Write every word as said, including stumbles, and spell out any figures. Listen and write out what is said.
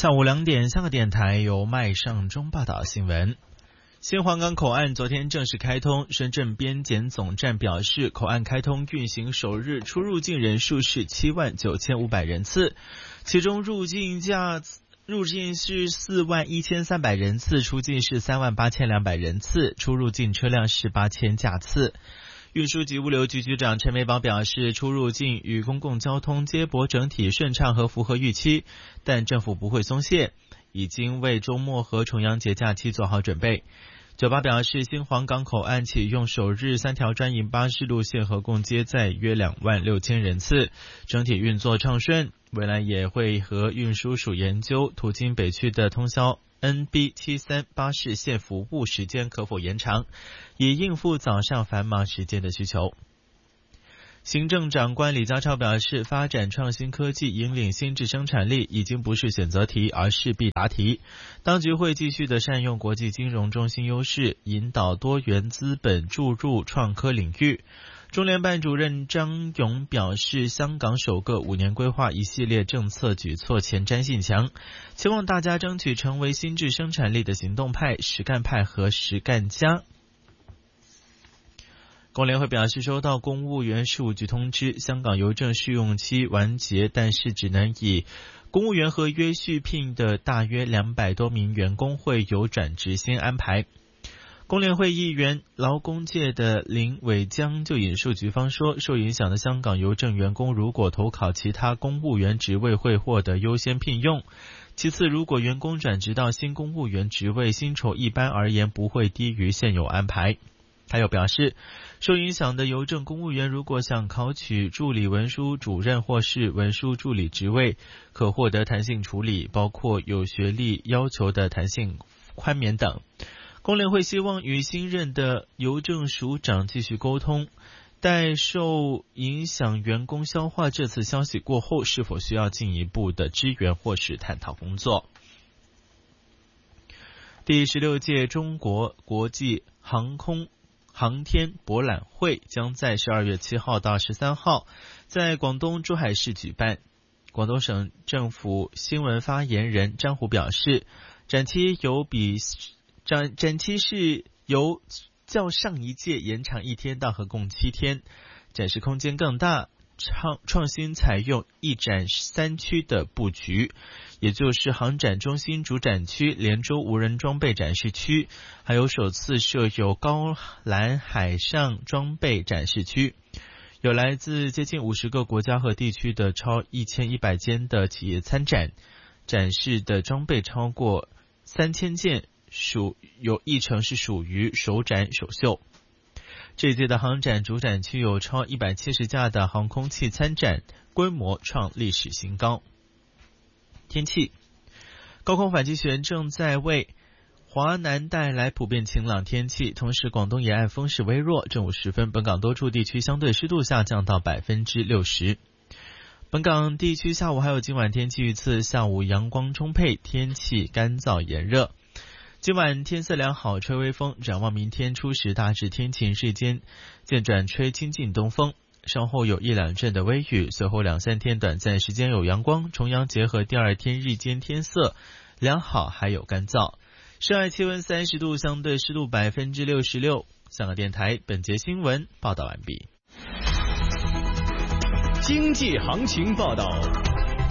下午两点，香港电台由麦尚中报道新闻。新皇岗口岸昨天正式开通，深圳边检总站表示，口岸开通运行首日出入境人数是七万九千五百人次，其中入境架入境是四万一千三百人次，出境是三万八千两百人次，出入境车辆是八千架次。运输及物流局局长陈美宝表示，出入境与公共交通接驳整体顺畅和符合预期，但政府不会松懈，已经为周末和重阳节假期做好准备。九巴表示，新皇岗口岸启用首日三条专营巴士路线，合共接载约两万六千人次，整体运作畅顺。未来也会和运输署研究途经北区的通宵 N B 七三 巴士线服务时间可否延长，以应付早上繁忙时间的需求。行政长官李家超表示，发展创新科技引领新质生产力已经不是选择题，而是必答题。当局会继续的善用国际金融中心优势，引导多元资本注入创科领域。中联办主任张勇表示，香港首个五年规划一系列政策举措前瞻性强，期望大家争取成为新质生产力的行动派、实干派和实干家。工联会表示，收到公务员事务局通知，香港邮政试用期完结，但是只能以公务员合约续聘的大约两百多名员工会有转职先安排。工联会议员劳工界的林伟江就引述局方说，受影响的香港邮政员工如果投考其他公务员职位会获得优先聘用。其次，如果员工转职到新公务员职位，薪酬一般而言不会低于现有安排。他又表示，受影响的邮政公务员如果想考取助理文书主任或是文书助理职位，可获得弹性处理，包括有学历要求的弹性宽免等。工联会希望与新任的邮政署长继续沟通，待受影响员工消化这次消息过后，是否需要进一步的支援或是探讨工作。第十六届中国国际航空航天博览会将在十二月七号到十三号在广东珠海市举办。广东省政府新闻发言人张虎表示，展期有比展展期是由较上一届延长一天到合共七天，展示空间更大，创创新采用一展三区的布局，也就是航展中心主展区、连州无人装备展示区，还有首次设有高栏海上装备展示区。有来自接近五十个国家和地区的超一千一百间的企业参展，展示的装备超过三千件，属有一成是属于首展首秀。这一届的航展主展区有超一百七十架的航空器参展，规模创历史新高。天气，高空反气旋正在为华南带来普遍晴朗天气，同时广东沿岸风势微弱。正午时分，本港多处地区相对湿度下降到百分之六十。本港地区下午还有今晚天气预测，下午阳光充沛，天气干燥炎热。今晚天色良好，吹微风，展望明天初时大致天晴，日间渐转吹清劲东风，稍后有一两阵的微雨，随后两三天短暂时间有阳光，重阳节和第二天日间天色良好，还有干燥。室外气温三十度，相对湿度百分之六十六。香港电台本节新闻报道完毕。 经济行情报道。